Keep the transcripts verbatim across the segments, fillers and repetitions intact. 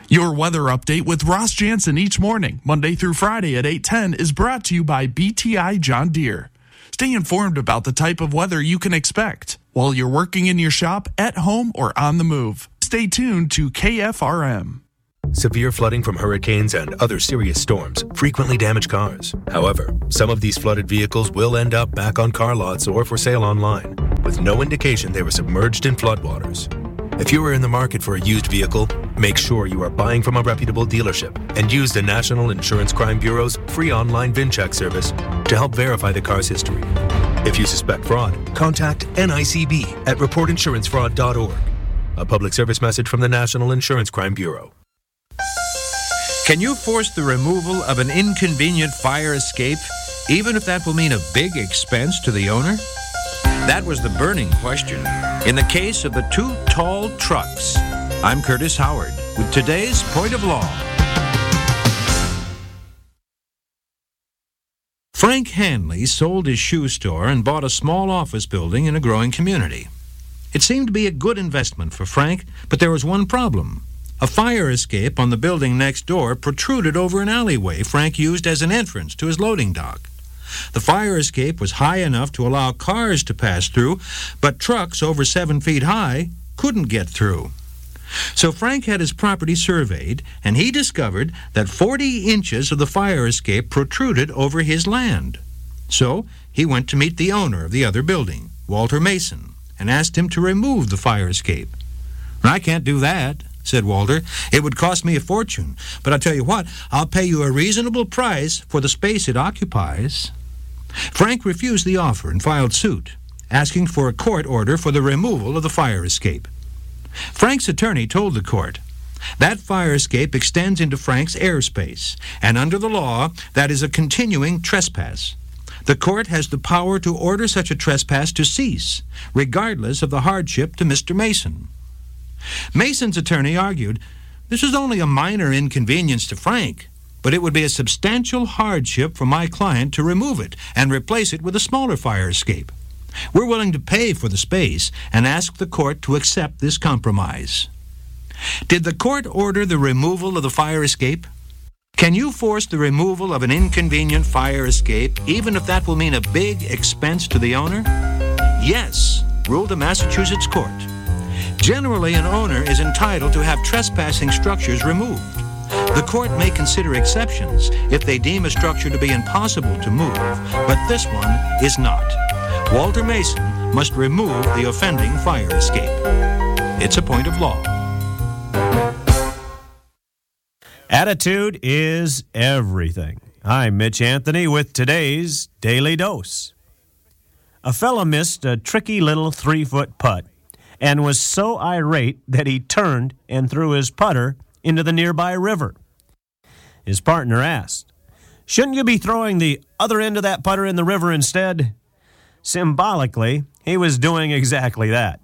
Your weather update with Ross Jansen each morning, Monday through Friday at eight ten, is brought to you by B T I John Deere. Stay informed about the type of weather you can expect while you're working in your shop, at home, or on the move. Stay tuned to K F R M. Severe flooding from hurricanes and other serious storms frequently damage cars. However, some of these flooded vehicles will end up back on car lots or for sale online, with no indication they were submerged in floodwaters. If you are in the market for a used vehicle, make sure you are buying from a reputable dealership and use the National Insurance Crime Bureau's free online VIN check service to help verify the car's history. If you suspect fraud, contact N I C B at report insurance fraud dot org. A public service message from the National Insurance Crime Bureau. Can you force the removal of an inconvenient fire escape, even if that will mean a big expense to the owner? That was the burning question in the case of the two tall trucks. I'm Curtis Howard with today's Point of Law. Frank Hanley sold his shoe store and bought a small office building in a growing community. It seemed to be a good investment for Frank, but there was one problem. A fire escape on the building next door protruded over an alleyway Frank used as an entrance to his loading dock. The fire escape was high enough to allow cars to pass through, but trucks over seven feet high couldn't get through. So Frank had his property surveyed, and he discovered that forty inches of the fire escape protruded over his land. So he went to meet the owner of the other building, Walter Mason, and asked him to remove the fire escape. "I can't do that," said Walter. "It would cost me a fortune. But I'll tell you what, I'll pay you a reasonable price for the space it occupies." Frank refused the offer and filed suit, asking for a court order for the removal of the fire escape. Frank's attorney told the court, that fire escape extends into Frank's airspace, and under the law, that is a continuing trespass. The court has the power to order such a trespass to cease, regardless of the hardship to Mister Mason. Mason's attorney argued, this is only a minor inconvenience to Frank, but it would be a substantial hardship for my client to remove it and replace it with a smaller fire escape. We're willing to pay for the space and ask the court to accept this compromise. Did the court order the removal of the fire escape? Can you force the removal of an inconvenient fire escape, even if that will mean a big expense to the owner? Yes, ruled a Massachusetts court. Generally, an owner is entitled to have trespassing structures removed. The court may consider exceptions if they deem a structure to be impossible to move, but this one is not. Walter Mason must remove the offending fire escape. It's a point of law. Attitude is everything. I'm Mitch Anthony with today's Daily Dose. A fella missed a tricky little three-foot putt and was so irate that he turned and threw his putter into the nearby river. His partner asked, "Shouldn't you be throwing the other end of that putter in the river instead?" Symbolically, he was doing exactly that.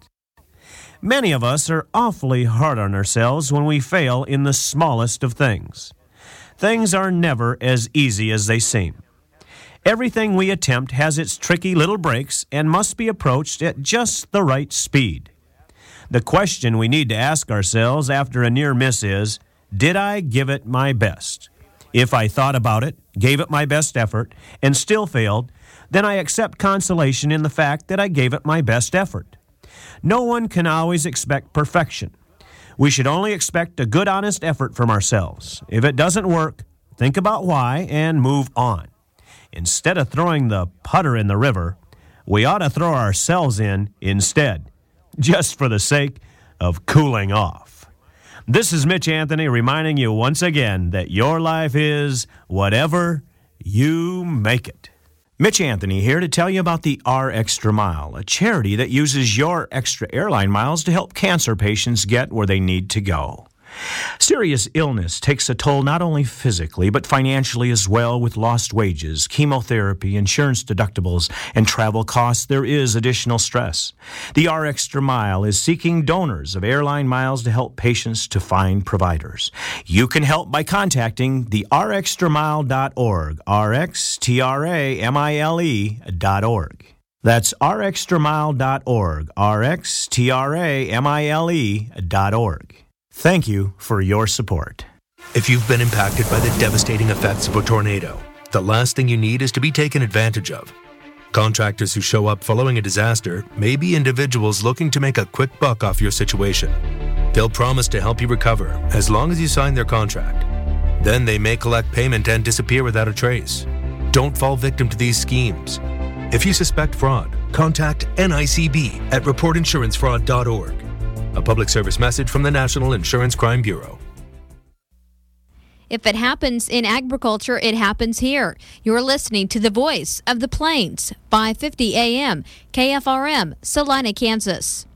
Many of us are awfully hard on ourselves when we fail in the smallest of things. Things are never as easy as they seem. Everything we attempt has its tricky little breaks and must be approached at just the right speed. The question we need to ask ourselves after a near miss is, did I give it my best? If I thought about it, gave it my best effort, and still failed, then I accept consolation in the fact that I gave it my best effort. No one can always expect perfection. We should only expect a good, honest effort from ourselves. If it doesn't work, think about why and move on. Instead of throwing the putter in the river, we ought to throw ourselves in instead, just for the sake of cooling off. This is Mitch Anthony reminding you once again that your life is whatever you make it. Mitch Anthony here to tell you about the R Extra Mile, a charity that uses your extra airline miles to help cancer patients get where they need to go. Serious illness takes a toll not only physically, but financially as well. With lost wages, chemotherapy, insurance deductibles, and travel costs, there is additional stress. The R Extra Mile is seeking donors of airline miles to help patients to find providers. You can help by contacting the r extra mile dot org, R X T R A M I L E dot org. That's r extra mile dot org, R X T R A M I L E dot org. Thank you for your support. If you've been impacted by the devastating effects of a tornado, the last thing you need is to be taken advantage of. Contractors who show up following a disaster may be individuals looking to make a quick buck off your situation. They'll promise to help you recover as long as you sign their contract. Then they may collect payment and disappear without a trace. Don't fall victim to these schemes. If you suspect fraud, contact N I C B at report insurance fraud dot org. A public service message from the National Insurance Crime Bureau. If it happens in agriculture, it happens here. You're listening to the Voice of the Plains, five fifty A M, K F R M, Salina, Kansas.